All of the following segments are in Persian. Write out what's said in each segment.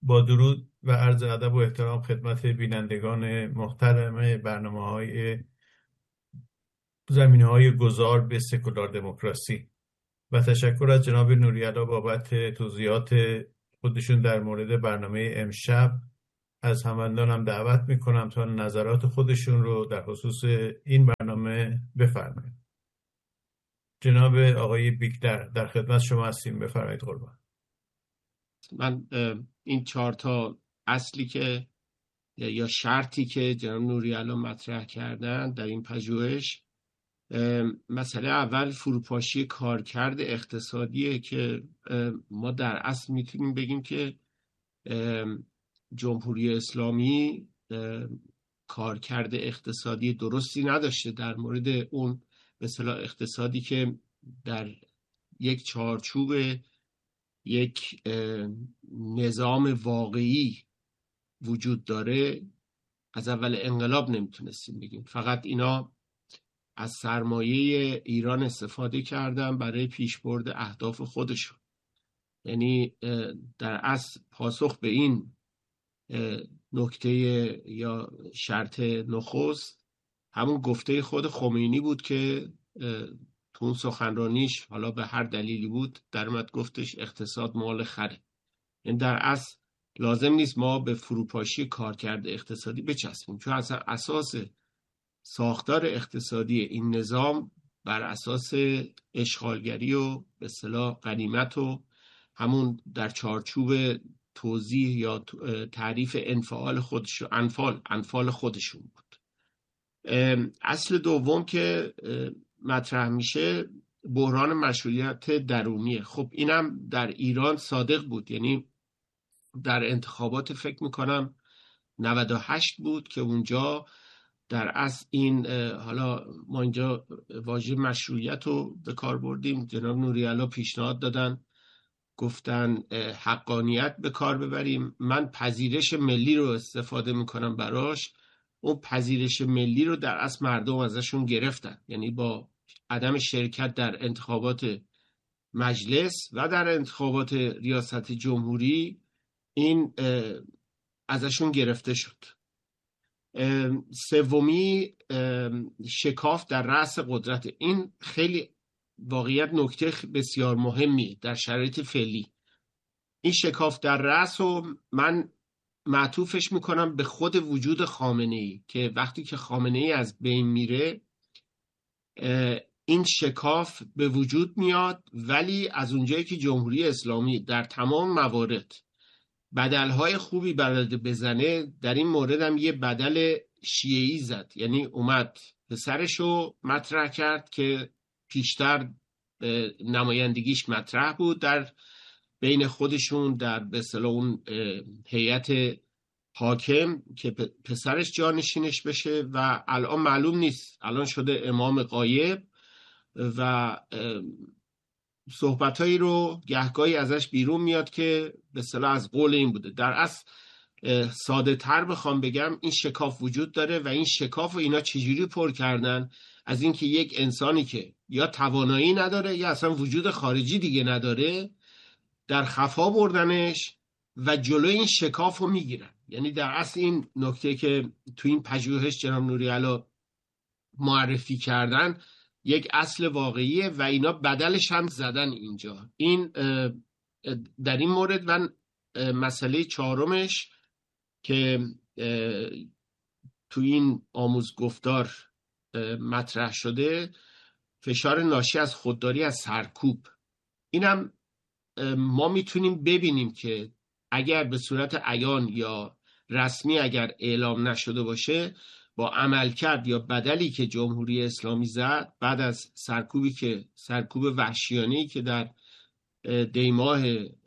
با درود و عرض ادب و احترام خدمت بینندگان محترم برنامه‌های زمینه‌های گذار به سکولار دموکراسی و تشکر از جناب نوری‌علا بابت توضیحات خودشون در مورد برنامه امشب. از هموندانم دعوت میکنم تا نظرات خودشون رو در خصوص این برنامه بفرمایید. جناب آقای بیکدر در خدمت شما هستیم، بفرمایید قربان. من این 4 تا اصلی که یا شرطی که جناب نوری‌علا مطرح کردن در این پژوهش، مسئله اول فروپاشی کارکرد اقتصادیه که ما در اصل میتونیم بگیم که جمهوری اسلامی کارکرد اقتصادی درستی نداشته در مورد اون به اصطلاح اقتصادی که در یک چارچوب یک نظام واقعی وجود داره. از اول انقلاب نمیتونستیم بگیم، فقط اینا از سرمایه ایران استفاده کردن برای پیشبرد اهداف خودشون. یعنی در اصل پاسخ به این نکته یا شرط نخست همون گفته خود خمینی بود که تو اون سخنرانیش حالا به هر دلیلی بود در اومد گفتش اقتصاد مال خره. یعنی در اصل لازم نیست ما به فروپاشی کارکرد اقتصادی بچسبیم، چون اصلا اساس ساختار اقتصادی این نظام بر اساس اشغالگری و به اصطلاح غنیمت و همون در چارچوب توزیع یا تعریف انفعال خودشون انفال خودشون بود. اصل دوم که مطرح میشه بحران مشروعیت درونیه. خب اینم در ایران صادق بود، یعنی در انتخابات فکر میکنم 98 بود که اونجا در اصل این حالا ما اینجا واژه مشروعیت رو به کار بردیم، جناب نوری‌علا پیشنهاد دادن گفتن حقانیت به کار ببریم، من پذیرش ملی رو استفاده میکنم براش. اون پذیرش ملی رو در اصل مردم ازشون گرفتن، یعنی با عدم شرکت در انتخابات مجلس و در انتخابات ریاست جمهوری این ازشون گرفته شد. سومی شکاف در رأس قدرت. این خیلی واقعیت نکته بسیار مهمی در شرایط فعلی. این شکاف در رأس رو من معطوفش میکنم به خود وجود خامنه‌ای، که وقتی که خامنه‌ای از بین میره این شکاف به وجود میاد، ولی از اونجایی که جمهوری اسلامی در تمام موارد بدلهای خوبی بلده بزنه، در این مورد هم یه بدل شیعی زد. یعنی اومد پسرشو مطرح کرد که پیشتر نمایندگیش مطرح بود در بین خودشون در به اصطلاح اون هیئت حاکم که پسرش جانشینش بشه، و الان معلوم نیست، الان شده امام غایب و صحبتایی رو گهگاهی ازش بیرون میاد که به اصطلاح از قول این بوده. در اصل ساده تر بخوام بگم این شکاف وجود داره و این شکاف رو اینا چجوری پر کردن؟ از اینکه یک انسانی که یا توانایی نداره یا اصلا وجود خارجی دیگه نداره در خفا بردنش و جلوی این شکاف رو میگیرن. یعنی در اصل این نکته که تو این پژوهش جناب نوری‌علا معرفی کردن یک اصل واقعیه و اینا بدلش هم زدن اینجا. این در این مورد. و مسئله چهارمش که تو این آموزگفتار مطرح شده، فشار ناشی از خودداری از سرکوب. اینم ما میتونیم ببینیم که اگر به صورت عیان یا رسمی اگر اعلام نشده باشه، با عملکرد یا بدلی که جمهوری اسلامی زد بعد از سرکوب وحشیانه‌ای که در دیماه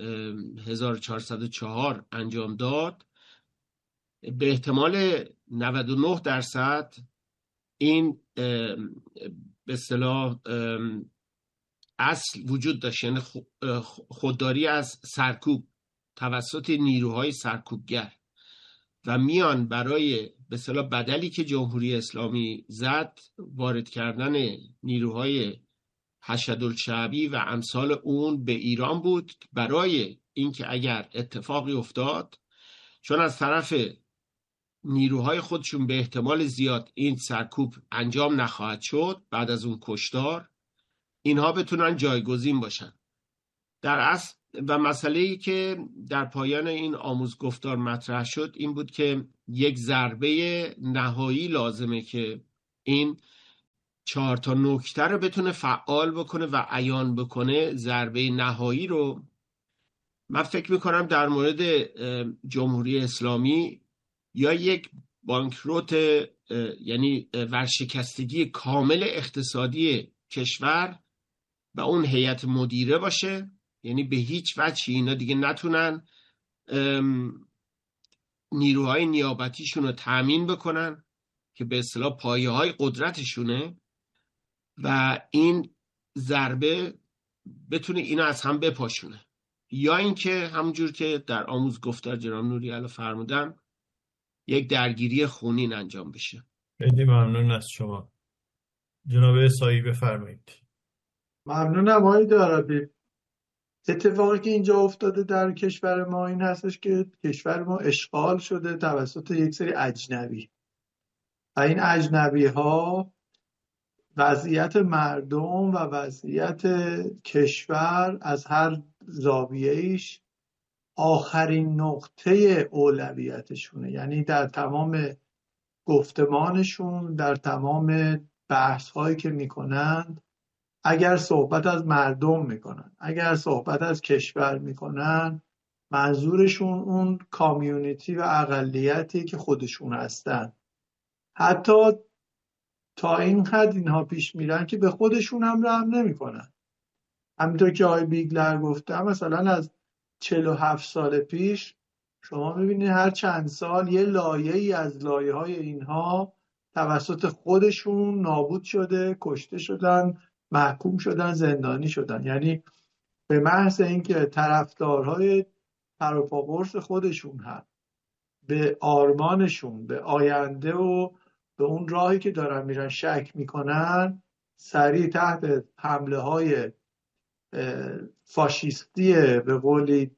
1404 انجام داد، به احتمال 99% این به اصطلاح اصل وجود داشت، یعنی خودداری از سرکوب توسط نیروهای سرکوبگر، و میان برای به اصطلاح بدلی که جمهوری اسلامی زد وارد کردن نیروهای حشدالشعبی و امثال اون به ایران بود، برای اینکه اگر اتفاقی افتاد چون از طرف نیروهای خودشون به احتمال زیاد این سرکوب انجام نخواهد شد بعد از اون کشتار، اینها بتونن جایگزین باشن. در اصل و مسئله‌ای که در پایان این آموزگفتار مطرح شد این بود که یک ضربه نهایی لازمه که این 4 تا نکته رو بتونه فعال بکنه و عیان بکنه. ضربه نهایی رو من فکر میکنم در مورد جمهوری اسلامی یا یک بانکروت، یعنی ورشکستگی کامل اقتصادی کشور و اون هیئت مدیره باشه، یعنی به هیچ وجهی اینا دیگه نتونن نیروهای نیابتیشون رو تأمین بکنن که به اصطلاح پایه های قدرتشونه و این ضربه بتونه اینا از هم بپاشونه، یا اینکه همونجور که در آموزگفتار جناب نوری‌علا فرمودن یک درگیری خونین انجام بشه. خیلی ممنون از شما. جناب اسایی بفرمایید. ممنونم آقای دارابی. اتفاقی که اینجا افتاده در کشور ما این هستش که کشور ما اشغال شده توسط یک سری اجنبی و این اجنبی ها وضعیت مردم و وضعیت کشور از هر زاویه‌ایش آخرین نقطه اولویتشونه. یعنی در تمام گفتمانشون، در تمام بحث هایی که میکنند، اگر صحبت از مردم میکنن، اگر صحبت از کشور میکنن، منظورشون اون کامیونیتی و اقلیتی که خودشون هستن. حتی تا این حد اینها پیش میرن که به خودشون هم رحم نمیکنن. همینطور که آقای بیگلر گفته، مثلا از 47 سال پیش شما میبینید هر چند سال یه لایه‌ای از لایه‌های اینها توسط خودشون نابود شده، کشته شدن، محکوم شدن، زندانی شدن. یعنی به محض اینکه طرفدارهای پروپاگورس خودشون هم به آرمانشون، به آینده و به اون راهی که دارن میرن شک میکنن، سریع تحت حمله های فاشیستی به قولی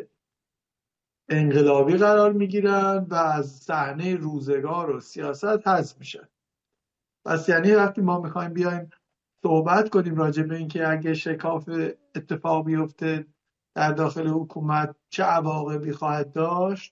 انقلابی قرار میگیرن و از صحنه روزگار و سیاست حذف میشن. پس یعنی وقتی ما میخوایم بیایم صحبت کنیم راجع به اینکه اگه شکاف اتفاق بیفته در داخل حکومت چه عواقبی خواهد داشت،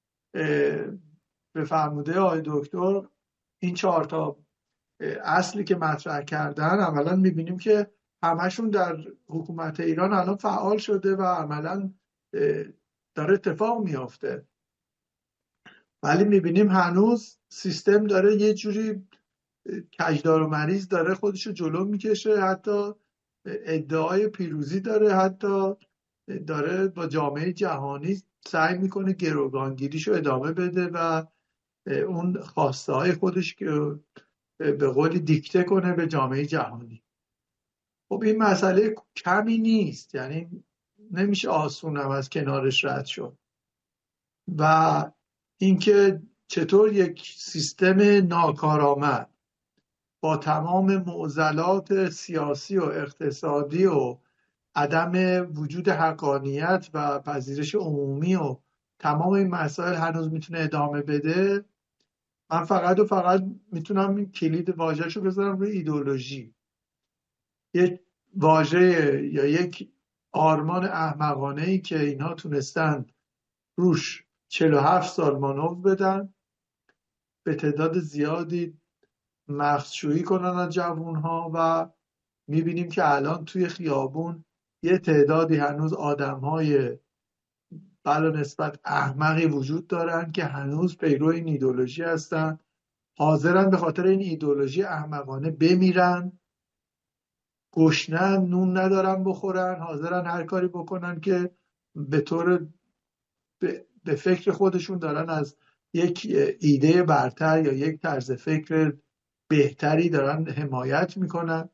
به فرموده آقای دکتر این 4 تا اصلی که مطرح کردن عملا میبینیم که همشون در حکومت ایران الان فعال شده و عملا داره اتفاق میافته. ولی میبینیم هنوز سیستم داره یه جوری کجدار و مریض داره خودشو جلو میکشه، حتی ادعای پیروزی داره، حتی داره با جامعه جهانی سعی میکنه گروگانگیریشو ادامه بده و اون خواسته های خودش که به قولی دیکته کنه به جامعه جهانی. خب این مسئله کمی نیست، یعنی نمیشه آسون هم از کنارش رد شد. و اینکه چطور یک سیستم ناکارآمد با تمام معضلات سیاسی و اقتصادی و عدم وجود حقانیت و پذیرش عمومی و تمام این مسائل هنوز میتونه ادامه بده، من فقط میتونم این کلید واژه‌شو بذارم روی ایدئولوژی. یک واژه یا یک آرمان احمقانه‌ای که اینها تونستند روش 47 سال مانور بدن، به تعداد زیادی مغزشویی کنن از جوانها و میبینیم که الان توی خیابون یه تعدادی هنوز آدمهای بلا نسبت احمقی وجود دارن که هنوز پیرو این ایدئولوژی هستن، حاضرن به خاطر این ایدئولوژی احمقانه بمیرن، گشنن، نون ندارن بخورن، حاضرن هر کاری بکنن که به طور به فکر خودشون دارن از یک ایده برتر یا یک طرز فکر بهتری دارن حمایت میکنن.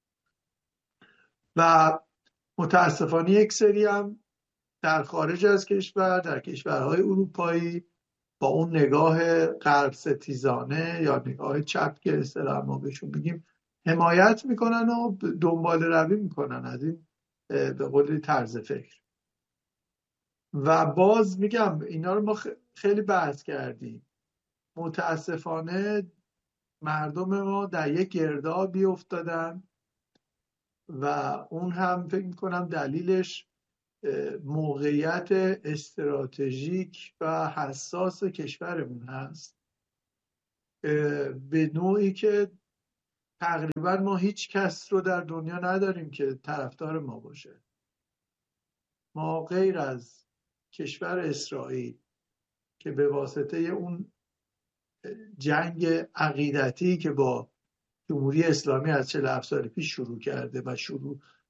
و متاسفانه یک سری هم در خارج از کشور، در کشورهای اروپایی، با اون نگاه غرب ستیزانه یا نگاه چپ که اصطلاحاً ما بهشون بگیم حمایت میکنن و دنبال روی میکنن از این به قول طرز فکر. و باز میگم اینا رو ما خیلی بحث کردیم. متاسفانه مردم ما در یک گردابی افتادن و اون هم فکر میکنم دلیلش موقعیت استراتژیک و حساس کشورمون هست، به نوعی که تقریبا ما هیچ کس رو در دنیا نداریم که طرفدار ما باشه. ما غیر از کشور اسرائیل که به واسطه اون جنگ عقیدتی که با جمهوری اسلامی از 47 سال پیش شروع کرده و